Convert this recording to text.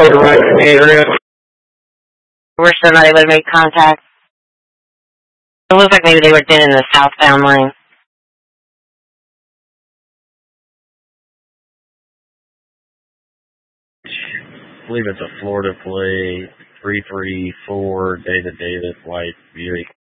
Wish somebody would have made contact. It looks like maybe they were dead in the southbound lane. I believe it's a Florida plate, 334 David Davis White Buick.